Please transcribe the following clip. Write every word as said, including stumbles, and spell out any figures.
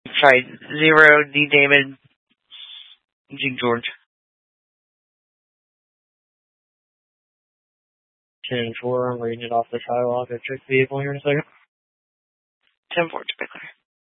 Sorry, zero, D. David, G. George. ten four, I'm reading it off the sidewalk. I'll check the vehicle here in a second. ten four, to be clear.